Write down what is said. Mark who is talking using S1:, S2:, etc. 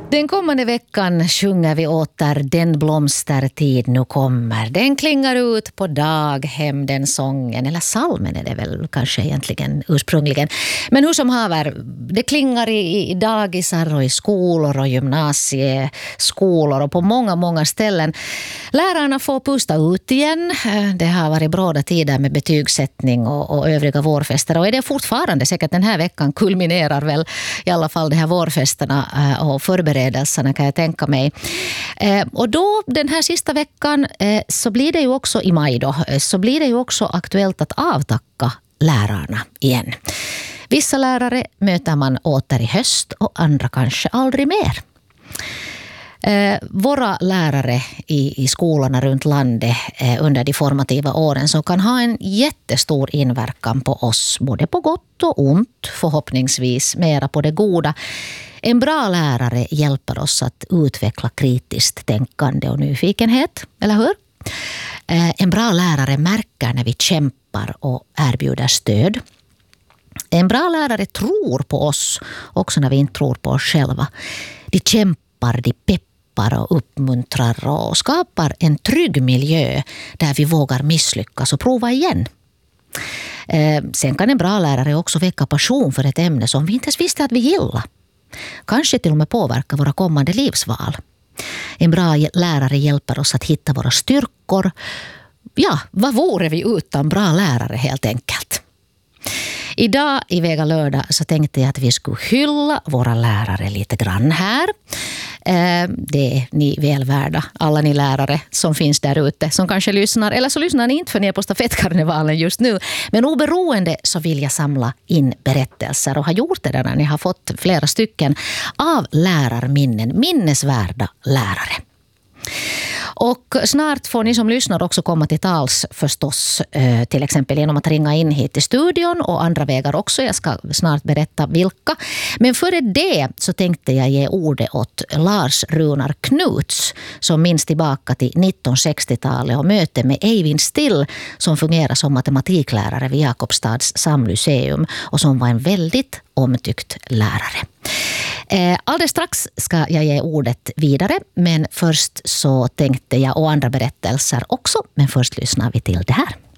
S1: Den kommande veckan sjunger vi åter Den blomstertid nu kommer. Den klingar ut på daghem, den sången. Eller salmen är det väl kanske egentligen ursprungligen. Men hur som haver, det klingar i dagisar och i skolor och gymnasieskolor och på många ställen. Lärarna får pusta ut igen. Det har varit bråda tider med betygssättning och övriga vårfester. Och är det fortfarande säkert den här veckan kulminerar väl i alla fall de här vårfesterna och förberedelserna kan jag tänka mig. Och då den här sista veckan så blir det ju också i maj då, så blir det ju också aktuellt att avtacka lärarna igen. Vissa lärare möter man åter i höst och andra kanske aldrig mer. Våra lärare i skolorna runt landet under de formativa åren så kan ha en jättestor inverkan på oss, både på gott och ont, förhoppningsvis mera på det goda. En bra lärare hjälper oss att utveckla kritiskt tänkande och nyfikenhet, eller hur? En bra lärare märker när vi kämpar och erbjuder stöd. En bra lärare tror på oss också när vi inte tror på oss själva. De kämpar, de peppar och uppmuntrar och skapar en trygg miljö där vi vågar misslyckas och prova igen. Sen kan en bra lärare också väcka passion för ett ämne som vi inte ens visste att vi gillar. Kanske till och med påverka våra kommande livsval. En bra lärare hjälper oss att hitta våra styrkor. Ja, vad vore vi utan bra lärare helt enkelt? Idag i Vega lördag så tänkte jag att vi skulle hylla våra lärare lite grann här. Det är ni välvärda, alla ni lärare som finns där ute som kanske lyssnar. Eller så lyssnar ni inte för ni är på stafettkarnevalen just nu. Men oberoende så vill jag samla in berättelser och har gjort det när ni har fått flera stycken av lärarminnen, minnesvärda lärare. Och snart får ni som lyssnar också komma till tals förstås, till exempel genom att ringa in hit till studion och andra vägar också. Jag ska snart berätta vilka. Men före det så tänkte jag ge ordet åt Lars Runar Knuts som minns tillbaka till 1960-talet och möte med Eivind Still som fungerar som matematiklärare vid Jakobstads samlyceum och som var en väldigt omtyckt lärare. Alldeles strax ska jag ge ordet vidare, men först så tänkte jag och andra berättelser också, men först lyssnar vi till det här.